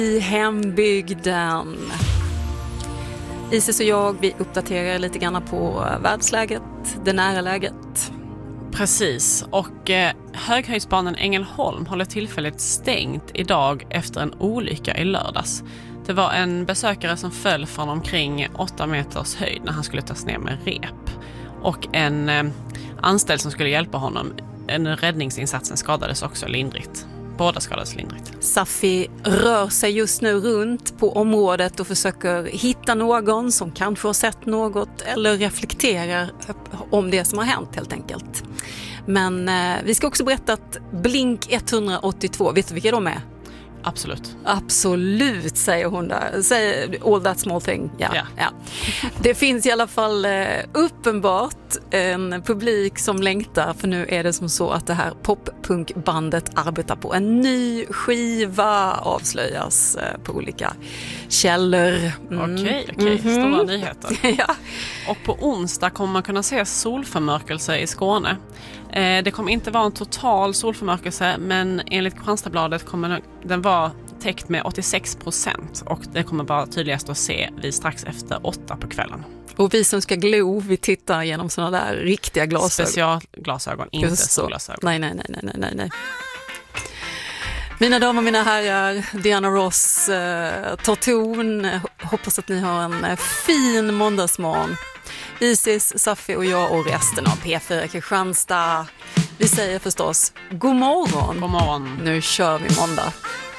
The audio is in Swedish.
I hembygden. Isis och jag, vi uppdaterar lite grann på världsläget, det nära läget. Precis, och höghöjdsbanan Ängelholm håller tillfälligt stängt idag efter en olycka i lördags. Det var en besökare som föll från omkring 8 meters höjd när han skulle tas ner med rep. Och en anställd som skulle hjälpa honom, räddningsinsatsen skadades också lindrigt. Båda skadades lindrigt. Safi rör sig just nu runt på området och försöker hitta någon som kanske har sett något eller reflekterar om det som har hänt helt enkelt. Men vi ska också berätta att Blink 182, vet du vilka de är? Absolut. Absolut, säger hon där. Säger all that small thing. Ja. Det finns i alla fall uppenbart en publik som längtar, för nu är det som så att det här poppunkbandet arbetar på en ny skiva, avslöjas på olika källor. Okej, stora nyheter. Ja. Och på onsdag kommer man kunna se solförmörkelse i Skåne. Det kommer inte vara en total solförmörkelse, men enligt Kristianstadsbladet kommer den vara täckt med 86% och det kommer vara tydligast att se vid strax efter 8 på kvällen. Och vi som ska glo, vi tittar genom såna där riktiga glasögon. Specialglasögon, inte solglasögon. Nej. Mina damer och mina herrar, Diana Ross tar ton. Hoppas att ni har en fin måndagsmorgon. Isis, Safi och jag och resten av P4 Kristianstad. Vi säger förstås god morgon. God morgon. Nu kör vi måndag.